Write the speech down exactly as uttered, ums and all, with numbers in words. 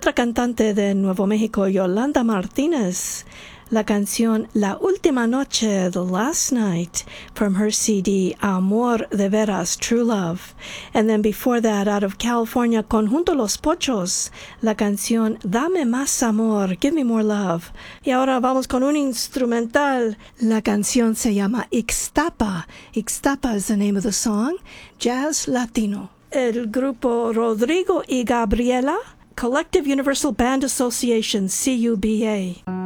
otra cantante de Nuevo México, Yolanda Martínez. La canción La Última Noche, The Last Night, from her C D Amor de Veras, True Love. And then before that, out of California, Conjunto Los Pochos, la canción Dame Más Amor, Give Me More Love. Y ahora vamos con un instrumental. La canción se llama Ixtapa. Ixtapa is the name of the song. Jazz Latino. El grupo Rodrigo y Gabriela, Collective Universal Band Association, C U B A.